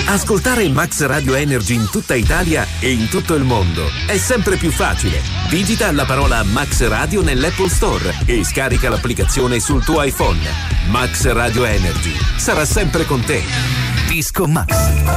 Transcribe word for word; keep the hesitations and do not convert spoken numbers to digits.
Ascoltare Max Radio Energy in tutta Italia e in tutto il mondo è sempre più facile. Digita la parola Max Radio nell'Apple Store e scarica l'applicazione sul tuo iPhone. Max Radio Energy sarà sempre con te. Disco Max.